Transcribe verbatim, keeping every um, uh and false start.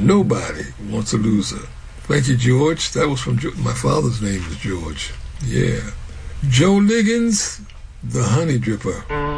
Nobody wants a loser. Thank you, George. That was from my father's name is George. Yeah. Joe Liggins, the Honey Dripper.